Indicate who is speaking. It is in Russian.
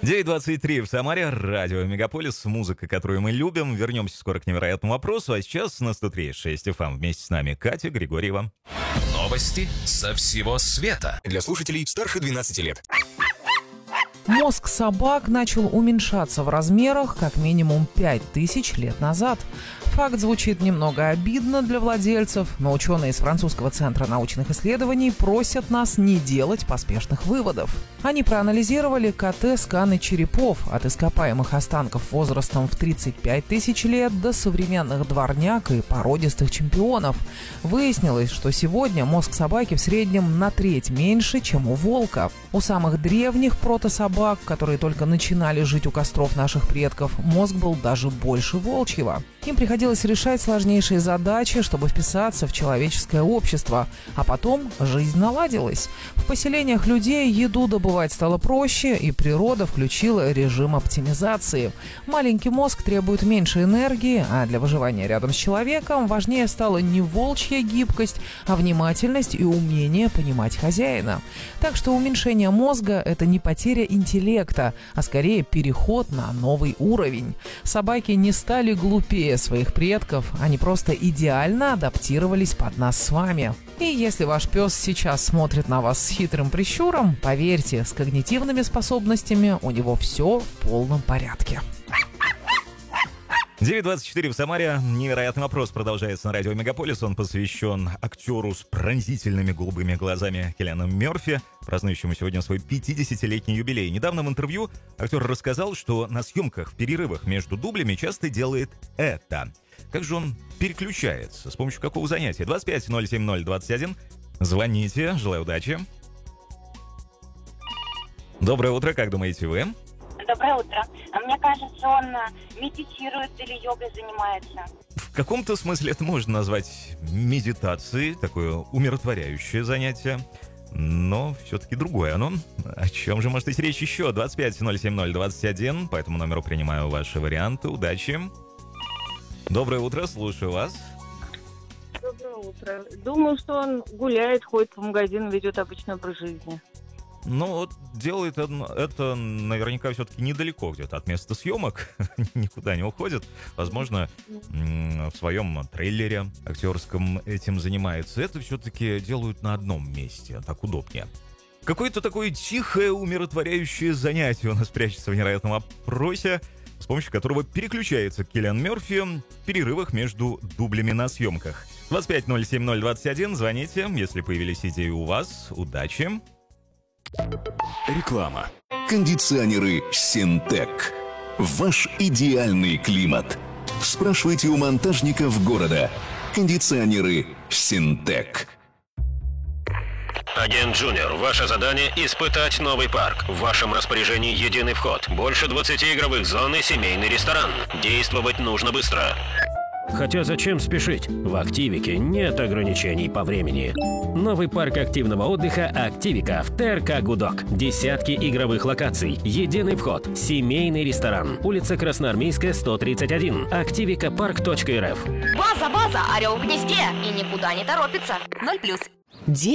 Speaker 1: 9:23 в Самаре, радио Мегаполис, музыка, которую мы любим. Вернемся скоро к невероятному вопросу, а сейчас на 103.6 FM вместе с нами Катя Григорьева.
Speaker 2: Новости со всего света. Для слушателей старше 12 лет.
Speaker 3: Мозг собак начал уменьшаться в размерах как минимум 5000 лет назад. Факт звучит немного обидно для владельцев, но ученые из французского центра научных исследований просят нас не делать поспешных выводов. Они проанализировали КТ-сканы черепов от ископаемых останков возрастом в 35 тысяч лет до современных дворняг и породистых чемпионов. Выяснилось, что сегодня мозг собаки в среднем на треть меньше, чем у волка. У самых древних протособак, которые только начинали жить у костров наших предков, мозг был даже больше волчьего. Им приходилось решать сложнейшие задачи, чтобы вписаться в человеческое общество, а потом жизнь наладилась. В поселениях людей еду добывать стало проще, и природа включила режим оптимизации. Маленький мозг требует меньше энергии, а для выживания рядом с человеком важнее стала не волчья гибкость, а внимательность и умение понимать хозяина. Так что уменьшение мозга – это не потеря интеллекта, а скорее переход на новый уровень. Собаки не стали глупее своих предков, они просто идеально адаптировались под нас с вами. И если ваш пес сейчас смотрит на вас с хитрым прищуром, поверьте, с когнитивными способностями у него все в полном порядке.
Speaker 1: 9:24 в Самаре. Невероятный вопрос продолжается на радио Мегаполис. Он посвящен актеру с пронзительными голубыми глазами Киллиану Мерфи, празднующему сегодня свой 50-летний юбилей. Недавно в интервью актер рассказал, что на съемках в перерывах между дублями часто делает это. Как же он переключается? С помощью какого занятия? 25-070-21. Звоните. Желаю удачи. Доброе утро. Как думаете вы?
Speaker 4: Доброе утро. Мне кажется, он медитирует или йогой занимается.
Speaker 1: В каком-то смысле это можно назвать медитацией, такое умиротворяющее занятие, но все-таки другое оно. О чем же может идти речь еще? 25-070-21, по этому номеру принимаю ваши варианты. Удачи. Доброе утро, слушаю вас.
Speaker 5: Доброе утро. Думаю, что он гуляет, ходит по магазинам, ведет обычный образ жизни.
Speaker 1: Ну, вот делает это наверняка все-таки недалеко где-то от места съемок, никуда не уходит. Возможно, в своем трейлере актерском этим занимается. Это все-таки делают на одном месте, так удобнее. Какое-то такое тихое, умиротворяющее занятие у нас прячется в невероятном опросе, с помощью которого переключается Киллиан Мерфи в перерывах между дублями на съемках. 25-070-21, звоните, если появились идеи у вас. Удачи!
Speaker 2: Реклама.
Speaker 6: Кондиционеры «Синтек». Ваш идеальный климат. Спрашивайте у монтажников города. Кондиционеры «Синтек».
Speaker 7: Агент Джуниор, ваше задание – испытать новый парк. В вашем распоряжении единый вход. Больше 20 игровых зон и семейный ресторан. Действовать нужно быстро. Хотя зачем спешить? В Активике нет ограничений по времени. Новый парк активного отдыха «Активика» в ТРК «Гудок». Десятки игровых локаций, единый вход, семейный ресторан. Улица Красноармейская, 131. Активикапарк.рф.
Speaker 8: База, орел в гнезде и никуда не торопится. 0+.